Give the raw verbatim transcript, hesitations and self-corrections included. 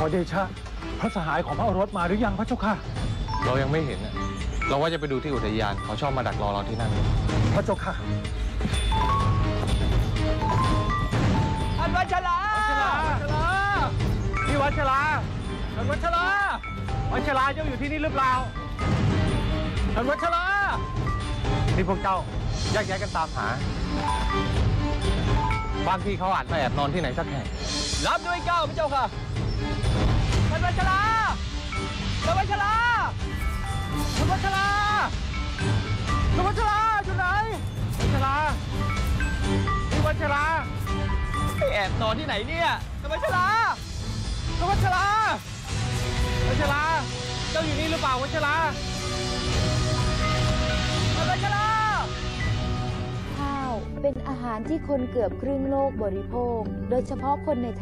อเดชะพระสหายของพระโอรสมาหรือยังพระเจ้าค่ะเรายังไม่เห็นอะเราว่าจะไปดูที่อุทยานเขาชอบมาดักรอเราที่นั่นพระเจ้าค่ะท่านวัชราพี่วัชราท่านวัชราวัชราเจ้าอยู่ที่นี่หรือเปล่าท่านวัชรานี่พวกเจ้าแยกย้ายกันตามหาบางทีเขาอาจมาแอบนอนที่ไหนสักแห่งรับด้วยเก้าพระเจ้าค่ะท่านวัชราท่านวัชราท่านวัชราท่านวัชราอยู่ไหนวัชราพี่วัชราไปแอบนอนที่ไหนเนี่ยท่านวัชราท่านวัชราวัชราเจ้าอยู่นี่หรือเปล่าวัชราท่านวัชราข้าวเป็นอาหารที่คนเกือบครึ่งโลกบริโภค โดยเฉพาะคนใน